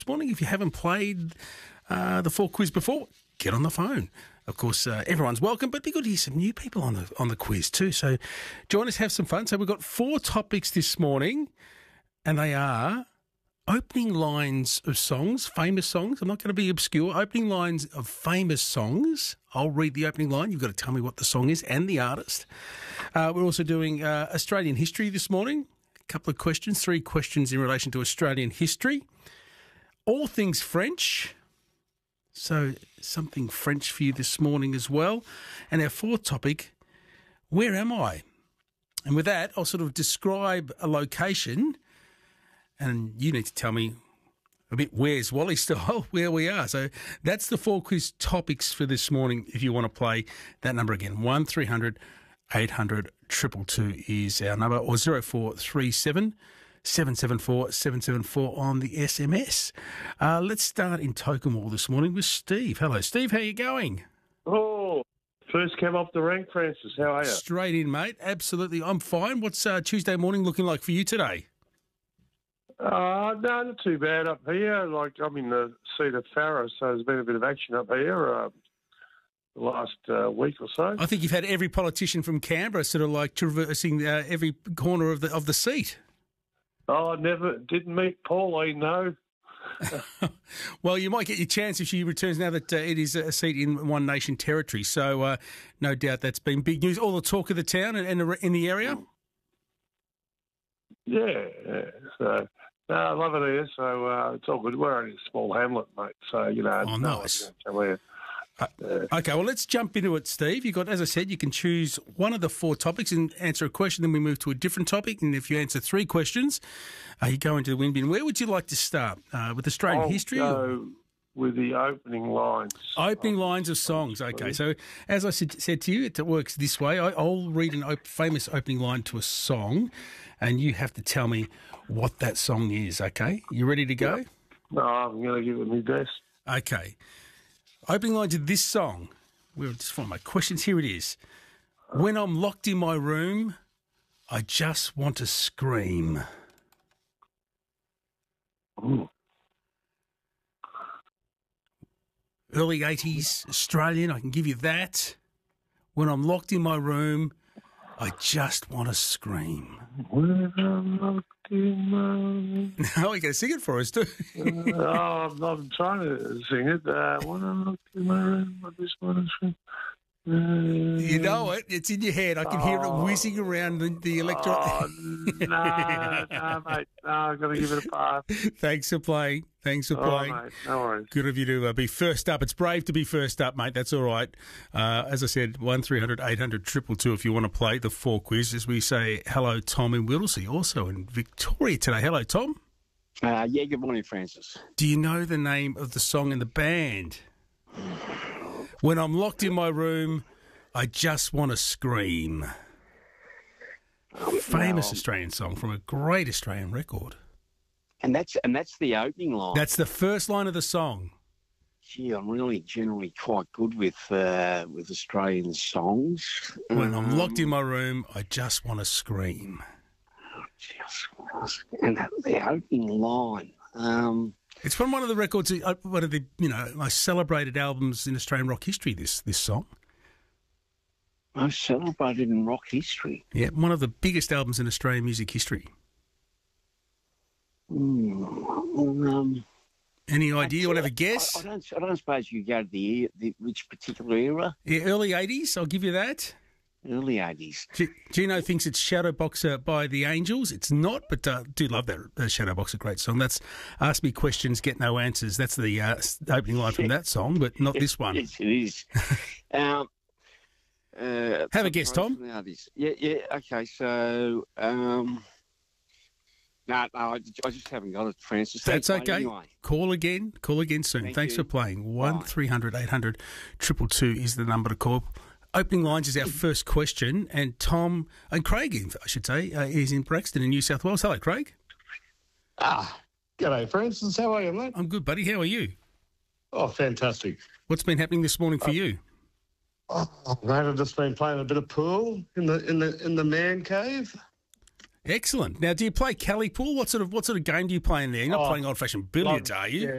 morning. If you haven't played the 4 quiz before, get on the phone. Of course, everyone's welcome, but it'd be good to hear some new people on the quiz too. So join us, have some fun. So we've got 4 topics this morning, and they are opening lines of songs, famous songs. I'm not going to be obscure. Opening lines of famous songs. I'll read the opening line. You've got to tell me what the song is and the artist. We're also doing Australian history this morning. A couple of questions, 3 questions in relation to Australian history. All things French. So something French for you this morning as well. And our 4th topic, where am I? And with that, I'll sort of describe a location, and you need to tell me a bit Where's Wally style where we are. So that's the 4 quiz topics for this morning. If you want to play that number again, 1300 800 222 is our number, or 0437 774 774 on the SMS. Let's start in Tokemall this morning with Steve. Hello, Steve. How you going? Oh, first cab off the rank, Francis. How are you? Straight in, mate. Absolutely. I'm fine. What's Tuesday morning looking like for you today? No, not too bad up here. Like, I'm in the seat of Farrer, so there's been a bit of action up here the last week or so. I think you've had every politician from Canberra sort of like traversing every corner of the seat. Oh, didn't meet Pauline, no. Well, you might get your chance if she returns now that it is a seat in One Nation territory. So no doubt that's been big news. All the talk of the town and in the area? Yeah. So, no, I love it here. So it's all good. We're only a small hamlet, mate. So, you know. Oh, nice. No, Okay, well, let's jump into it, Steve. You got, as I said, you can choose one of the 4 topics and answer a question. Then we move to a different topic. And if you answer 3 questions, you go into the win bin. Where would you like to start? With Australian history? Go with the opening lines. Opening lines of songs. Okay, so as I said to you, it works this way. I'll read a famous opening line to a song, and you have to tell me what that song is. Okay, you ready to go? Yep. No, I'm going to give it my best. Okay. Opening line to this song. We'll just find my questions. Here it is. When I'm locked in my room, I just want to scream. Ooh. Early 80s Australian, I can give you that. When I'm locked in my room, I just want to scream. When I'm locked in my room. Oh, you got to sing it for us too. I'm trying to sing it. When I'm locked in my room, I just want to scream. You know it. It's in your head. I can hear it whizzing around the electro. Oh, no, mate. No, I've got to give it a pass. Thanks for playing. Mate. No worries. Good of you to be first up. It's brave to be first up, mate. That's all right. As I said, 1300 800 222 if you want to play the 4 quiz. As we say, hello, Tom in Whittlesea, also in Victoria today. Hello, Tom. Yeah, good morning, Francis. Do you know the name of the song and the band? When I'm locked in my room, I just want to scream. Famous Australian song from a great Australian record. And that's the opening line. That's the first line of the song. Gee, I'm really generally quite good with Australian songs. When I'm locked in my room, I just want to scream. And the opening line. It's from one of the records, one of the most celebrated albums in Australian rock history. This song. Most celebrated in rock history. Yeah, one of the biggest albums in Australian music history. Any idea? You want to have a guess? I don't suppose you go to the which particular era? Yeah, early 80s. I'll give you that. Early 80s. Gino thinks it's Shadowboxer by the Angels. It's not, but do love that Shadowboxer, great song. That's Ask Me Questions, Get No Answers. That's the opening line from that song, but not this one. Yes, it is. Have a guess, Tom. Yeah. Okay, so no, I just haven't got it, Francis. That's okay. Anyway. Call again soon. Thanks for playing. 1300 800 222 is the number to call. Opening lines is our first question, and Tom and Craig, I should say, is in Braxton in New South Wales. Hello, Craig. G'day, Francis. How are you, mate? I'm good, buddy. How are you? Oh, fantastic. What's been happening this morning for you? Mate, I've just been playing a bit of pool in the man cave. Excellent. Now, do you play Cali Pool? What sort of game do you play in there? You're not playing old-fashioned billiards, are you? Yeah,